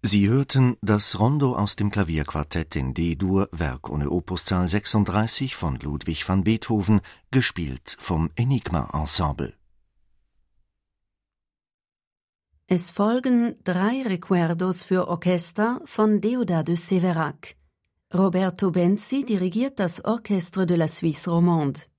Sie hörten das Rondo aus dem Klavierquartett in D-Dur, Werk ohne Opuszahl 36 von Ludwig van Beethoven, gespielt vom Enigma Ensemble. Es folgen 3 Recuerdos für Orchester von Déodat de Séverac. Roberto Benzi dirigiert das Orchestre de la Suisse romande.